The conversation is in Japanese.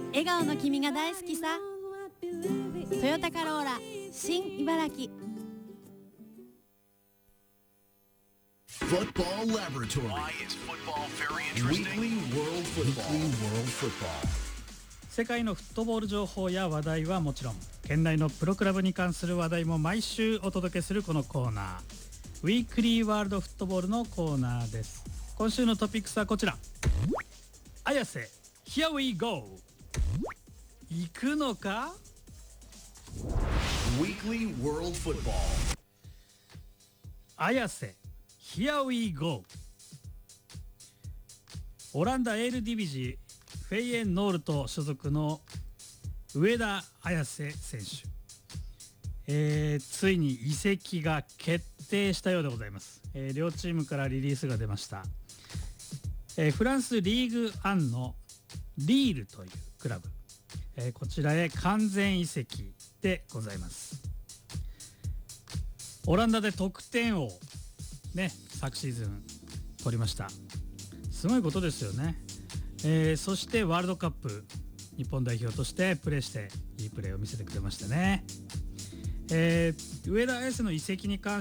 笑顔の君が大好きさ。トヨタカローラ新茨城。 Football Laboratory. Why is football very interesting? Weekly World Football. 世界のフットボール情報や話題はもちろん、県内のプロクラブに関する話題も毎週お届けするこのコーナー、ウィークリーワールドフットボールのコーナーです。今週のトピックスはこちら。綾瀬 Here we go。 行くのか。 Weekly World Football. 綾瀬 Here we go。 オランダエールディビジフェイエンノールト所属の上田綺世選手、ついに移籍が決定したようでございます。両チームからリリースが出ました。フランスリーグアンのリールというクラブ、こちらへ完全移籍でございます。オランダで得点王ね、昨シーズン取りました。すごいことですよね。そしてワールドカップ日本代表としてプレーしていいプレーを見せてくれましたね。上田綺世の移籍に関